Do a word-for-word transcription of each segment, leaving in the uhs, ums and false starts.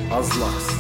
Azlax.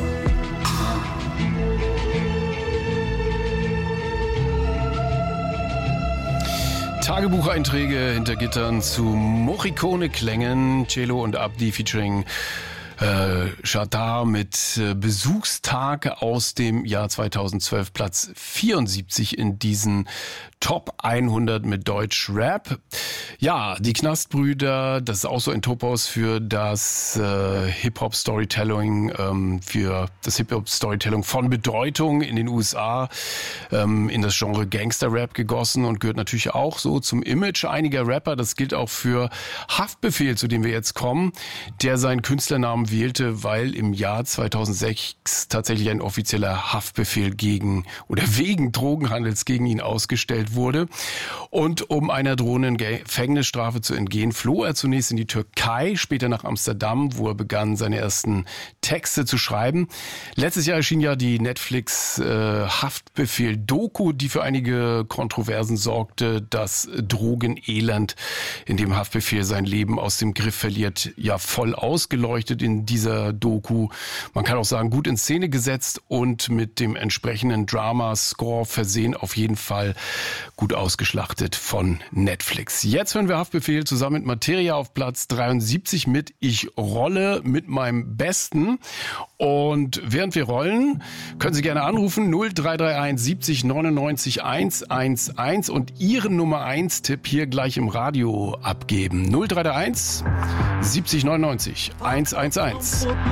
Tagebucheinträge hinter Gittern zu Morricone-Klängen, Celo und Abdi featuring äh, Jadar mit äh, Besuchstag aus dem Jahr zweitausendzwölf, Platz vierundsiebzig in diesen Top hundert mit Deutsch-Rap. Ja, die Knastbrüder, das ist auch so ein Topos für das äh, Hip-Hop-Storytelling, ähm, für das Hip-Hop-Storytelling von Bedeutung in den U S A, ähm, in das Genre Gangster-Rap gegossen und gehört natürlich auch so zum Image einiger Rapper. Das gilt auch für Haftbefehl, zu dem wir jetzt kommen, der seinen Künstlernamen wählte, weil im Jahr zweitausendsechs tatsächlich ein offizieller Haftbefehl gegen oder wegen Drogenhandels gegen ihn ausgestellt wurde. Und um einer drohenden Gefängnisstrafe zu entgehen, floh er zunächst in die Türkei, später nach Amsterdam, wo er begann, seine ersten Texte zu schreiben. Letztes Jahr erschien ja die Netflix äh, Haftbefehl-Doku, die für einige Kontroversen sorgte. Das Drogenelend, in dem Haftbefehl sein Leben aus dem Griff verliert, ja voll ausgeleuchtet in dieser Doku. Man kann auch sagen, gut in Szene gesetzt und mit dem entsprechenden Drama-Score versehen, auf jeden Fall gut ausgeschlachtet von Netflix. Jetzt hören wir Haftbefehl zusammen mit Materia auf Platz dreiundsiebzig mit Ich rolle mit meinem Besten. Und während wir rollen, können Sie gerne anrufen null drei drei eins siebzig neunundneunzig hundertzehn und Ihren Nummer eins Tipp hier gleich im Radio abgeben. null drei drei eins siebzig neunundneunzig hundertzehn.